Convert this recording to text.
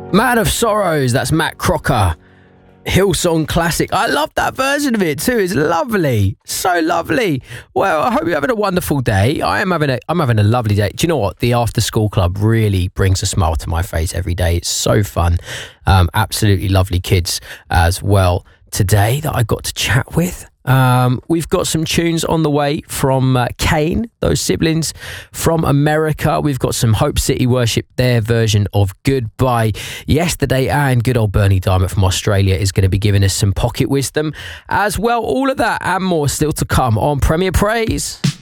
Man of Sorrows, that's Matt Crocker. Hillsong classic. I love that version of it too. It's lovely. So lovely. Well, I hope you're having a wonderful day. I'm having a lovely day. Do you know what? The after school club really brings a smile to my face every day. It's so fun. Absolutely lovely kids as well today that I got to chat with. We've got some tunes on the way from Kane, those siblings from America. We've got some Hope City Worship, their version of Goodbye Yesterday, and good old Bernie Diamond from Australia is going to be giving us some pocket wisdom as well. All of that and more still to come on Premier Praise.